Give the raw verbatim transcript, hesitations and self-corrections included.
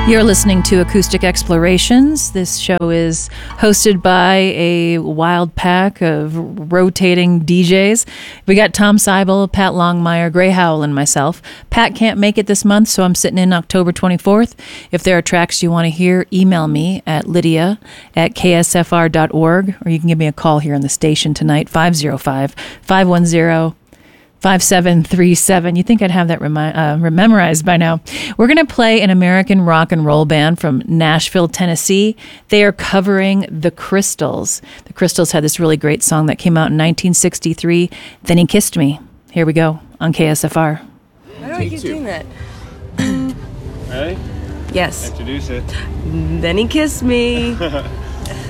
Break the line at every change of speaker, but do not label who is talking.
You're listening to Acoustic Explorations. This show is hosted by a wild pack of rotating D Js. We got Tom Seibel, Pat Longmire, Gray Howell, and myself. Pat can't make it this month, so I'm sitting in October twenty-fourth. If there are tracks you want to hear, email me at lydia at k s f r dot org, or you can give me a call here on the station tonight, five oh five, five one zero, five seven three seven. You think I'd have that remi- uh, memorized by now. We're going to play an American rock and roll band from Nashville, Tennessee. They are covering The Crystals. The Crystals had this really great song that came out in nineteen sixty-three, Then He Kissed Me. Here we go on K S F R.
Why do I keep doing that?
Ready?
Yes.
Introduce it.
Then he kissed me.